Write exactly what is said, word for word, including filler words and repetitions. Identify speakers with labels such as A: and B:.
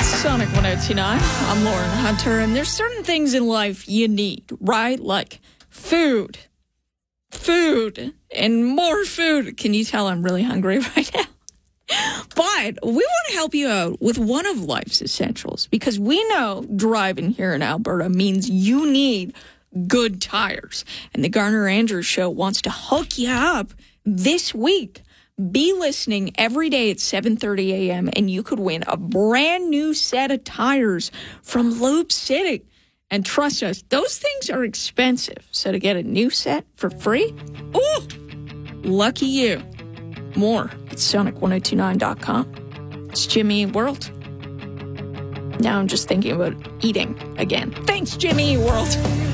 A: Sonic one oh two point nine. I'm Lauren Hunter, and there's certain things in life you need, right? Like food, food, and more food. Can you tell I'm really hungry right now? But we want to help you out with one of life's essentials, because we know driving here in Alberta means you need good tires. And the Garner Andrews Show wants to hook you up this week. Be listening every day at seven thirty a.m. and you could win a brand new set of tires from Loop City. And trust us, those things are expensive. So to get a new set for free, ooh, lucky you. More at sonic one oh two nine dot com. It's Jimmy World. Now I'm just thinking about eating again. Thanks, Jimmy World.